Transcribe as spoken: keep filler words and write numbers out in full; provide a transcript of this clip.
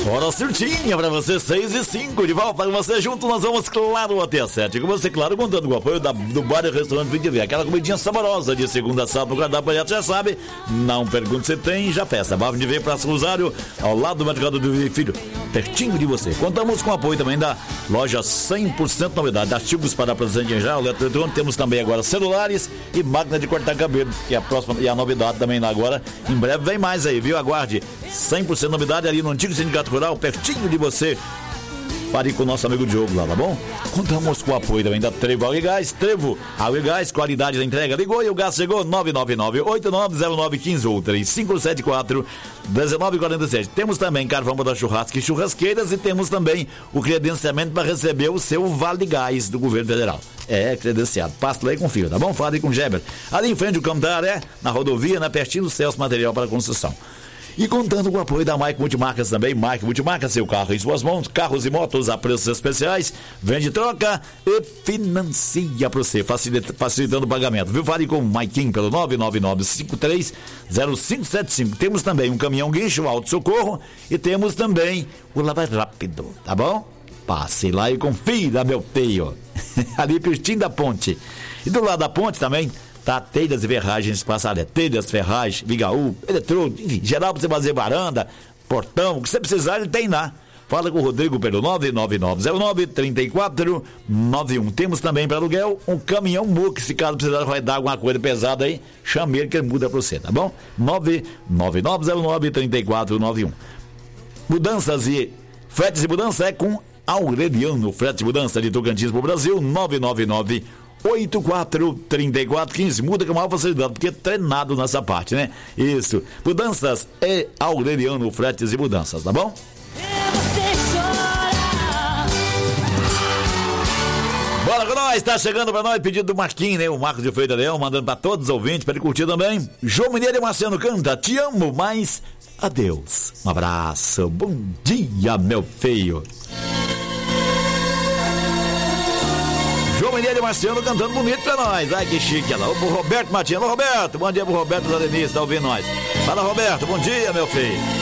Hora certinha pra você, seis e cinco, de volta com você junto, nós vamos, claro, até as sete. Com você, claro, contando com o apoio da, do bar e restaurante Vim de Ver, aquela comidinha saborosa de segunda a sábado no cardápio, já sabe, não pergunte se tem, já peça. Bar Vim de Ver, Praça Rosário, ao lado do mercado do Filho, pertinho de você. Contamos com o apoio também da loja cem por cento novidade, artigos para presente em geral, eletrônico, temos também agora celulares e máquina de cortar cabelo, que é a próxima e a novidade também lá agora, em breve vem mais aí, viu? Aguarde, cem por cento novidade ali no antigo Sindicato Rural, pertinho de você. Pare com o nosso amigo Diogo lá, tá bom? Contamos com o apoio também da Trevo Água e Gás. Trevo Água e Gás, qualidade da entrega. Ligou e o gás chegou. Nove nove nove, oito nove zero nove, um cinco ou três cinco sete quatro, um nove quatro sete. Temos também carvão da churrasco e churrasqueiras e temos também o credenciamento para receber o seu Vale Gás do governo federal. É, credenciado. Passa lá e confia, tá bom? Fala aí com o Geber. Ali em frente do campo da Aré, na rodovia, na pertinho do Celso Material para Construção. E contando com o apoio da Mike Multimarcas também. Mike Multimarcas, seu carro em suas mãos, carros e motos a preços especiais, vende, troca e financia para você, facilita, facilitando o pagamento, viu? Fale com o Maikin pelo nove nove nove, cinco três zero cinco sete cinco. Temos também um caminhão guincho, Auto Socorro, e temos também o Lava Rápido, tá bom? Passe lá e confira, meu feio. Ali pertinho da ponte. E do lado da ponte também tá telhas e ferragens passadas, telhas, ferragens, vigaú, eletrônico, geral pra você fazer varanda, portão, o que você precisar ele tem lá. Fala com o Rodrigo pelo nove nove nove zero nove, três quatro nove um. Temos também para aluguel um caminhão Mux, se caso precisar vai dar alguma coisa pesada aí, chame ele que ele muda pra você, tá bom? nove nove nove zero nove, três quatro nove um. Mudanças e fretes e mudança é com Aureliano, frete e mudança de Tocantins pro Brasil, nove nove nove oito quatro três quatro um cinco. Muda com maior facilidade, porque é treinado nessa parte, né? Isso. Mudanças é Aureliano, fretes e mudanças, tá bom? Bora com nós, tá chegando pra nós pedido do Marquinhos, né? O Marcos de Freitas Leão, mandando pra todos os ouvintes, pra ele curtir também. João Mineiro e Marciano canta, te amo, mas adeus. Um abraço, bom dia, meu feio. João Mineiro e Marciano cantando bonito pra nós. Ai, que chique. Lá. O Roberto Martins. Alô, Roberto. Bom dia pro Roberto da Denise, tá ouvindo nós. Fala, Roberto. Bom dia, meu filho.